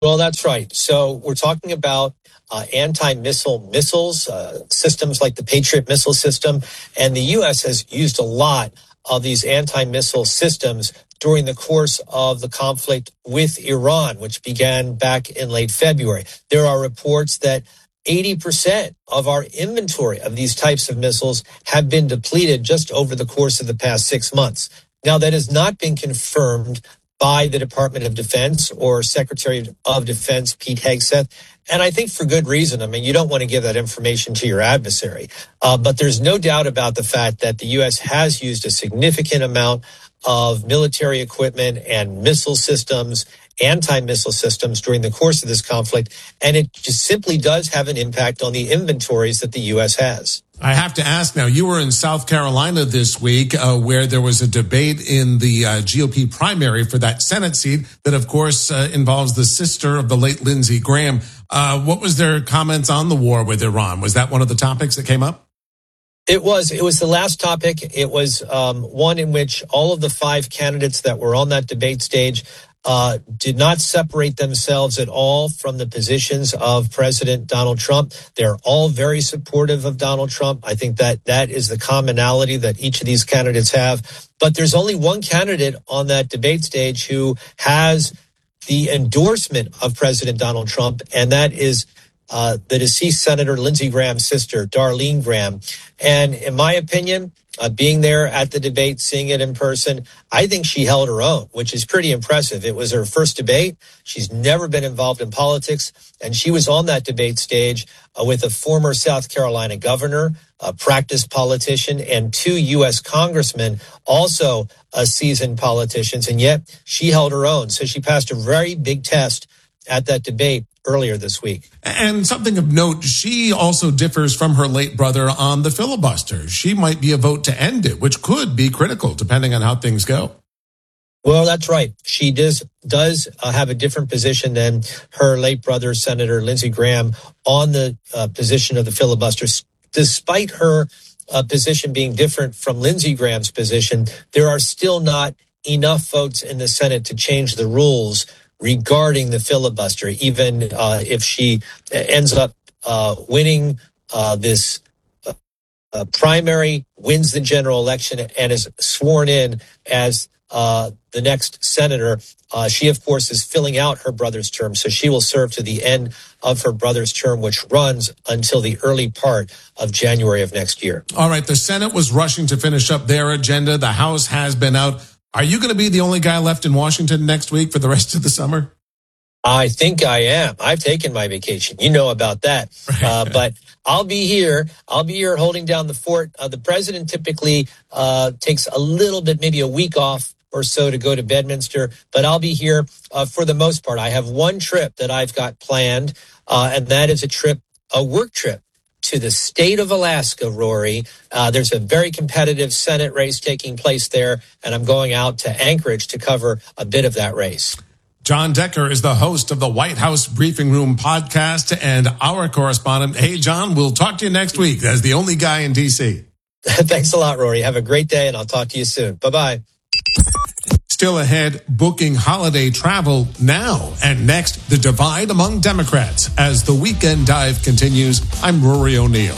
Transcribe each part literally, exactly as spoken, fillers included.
Well, that's right. So we're talking about uh, anti-missile missiles, uh, systems like the Patriot missile system. And the U S has used a lot of these anti-missile systems during the course of the conflict with Iran, which began back in late February. There are reports that eighty percent of our inventory of these types of missiles have been depleted just over the course of the past six months. Now, that has not been confirmed by the Department of Defense or Secretary of Defense Pete Hegseth. And I think for good reason. I mean, you don't want to give that information to your adversary. Uh, but there's no doubt about the fact that the U S has used a significant amount of military equipment and missile systems, anti-missile systems during the course of this conflict. And it just simply does have an impact on the inventories that the U S has. I have to ask now, you were in South Carolina this week uh, where there was a debate in the uh, G O P primary for that Senate seat that, of course, uh, involves the sister of the late Lindsey Graham. Uh, what was their comments on the war with Iran? Was that one of the topics that came up? It was. It was the last topic. It was um, one in which all of the five candidates that were on that debate stage Uh, did not separate themselves at all from the positions of President Donald Trump. They're all very supportive of Donald Trump. I think that that is the commonality that each of these candidates have. But there's only one candidate on that debate stage who has the endorsement of President Donald Trump, and that is uh, the deceased Senator Lindsey Graham's sister, Darlene Graham. And in my opinion, Uh, being there at the debate, seeing it in person, I think she held her own, which is pretty impressive. It was her first debate. She's never been involved in politics, and she was on that debate stage uh, with a former South Carolina governor, a practiced politician, and two U S congressmen, also uh, seasoned politicians, and yet she held her own. So she passed a very big test at that debate earlier this week. And something of note, she also differs from her late brother on the filibuster. She might be a vote to end it, which could be critical depending on how things go. Well, that's right. She does does uh, have a different position than her late brother, Senator Lindsey Graham, on the uh, position of the filibuster. Despite her uh, position being different from Lindsey Graham's position, there are still not enough votes in the Senate to change the rules regarding the filibuster, even uh, if she ends up uh, winning uh, this uh, uh, primary, wins the general election, and is sworn in as uh, the next senator. Uh, she, of course, is filling out her brother's term, so she will serve to the end of her brother's term, which runs until the early part of January of next year. All right, the Senate was rushing to finish up their agenda. The House has been out. Are you going to be the only guy left in Washington next week for the rest of the summer? I think I am. I've taken my vacation. You know about that. Uh, but I'll be here. I'll be here holding down the fort. Uh, the president typically uh, takes a little bit, maybe a week off or so to go to Bedminster. But I'll be here uh, for the most part. I have one trip that I've got planned, uh, and that is a trip, a work trip to the state of Alaska, Rory. Uh, there's a very competitive Senate race taking place there, and I'm going out to Anchorage to cover a bit of that race. John Decker is the host of the White House Briefing Room podcast and our correspondent. Hey, John, we'll talk to you next week as the only guy in D C. Thanks a lot, Rory. Have a great day, and I'll talk to you soon. Bye-bye. Still ahead, booking holiday travel now. And next, the divide among Democrats. As the Weekend Dive continues, I'm Rory O'Neill.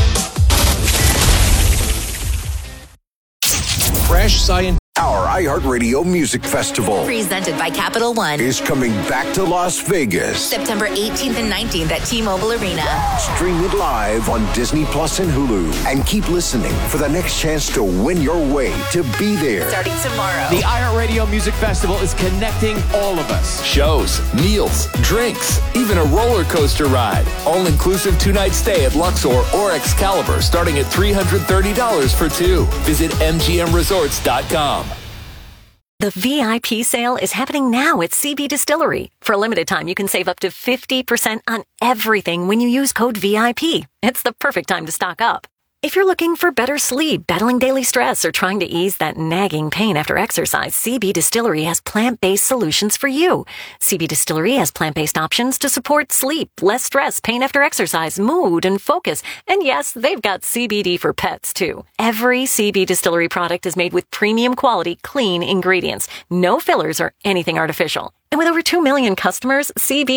Fresh Science. Our iHeartRadio Music Festival, presented by Capital One, is coming back to Las Vegas. September eighteenth and nineteenth at T-Mobile Arena. Stream it live on Disney Plus and Hulu. And keep listening for the next chance to win your way to be there. Starting tomorrow. The iHeartRadio Music Festival is connecting all of us. Shows, meals, drinks, even a roller coaster ride. All-inclusive two-night stay at Luxor or Excalibur starting at three hundred thirty dollars for two. Visit M G M resorts dot com. The V I P sale is happening now at C B Distillery. For a limited time, you can save up to fifty percent on everything when you use code V I P. It's the perfect time to stock up. If you're looking for better sleep, battling daily stress, or trying to ease that nagging pain after exercise, C B Distillery has plant-based solutions for you. C B Distillery has plant-based options to support sleep, less stress, pain after exercise, mood, and focus. And yes, they've got C B D for pets, too. Every C B Distillery product is made with premium quality, clean ingredients. No fillers or anything artificial. And with over two million customers, C B